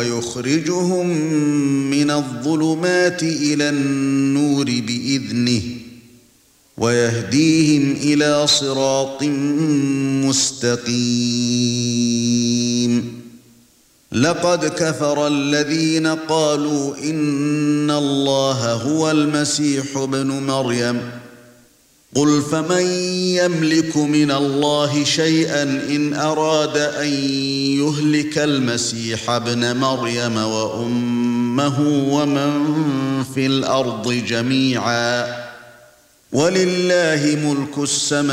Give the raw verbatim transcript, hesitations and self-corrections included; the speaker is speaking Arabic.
ويخرجهم من الظلمات إلى النور بإذنه ويهديهم إلى صراط مستقيم لقد كفر الذين قالوا إن الله هو المسيح ابن مريم قل فمن يملك من الله شيئا إن أراد أن يهلك المسيح ابن مريم وأمه ومن في الأرض جميعا ولله ملك السماوات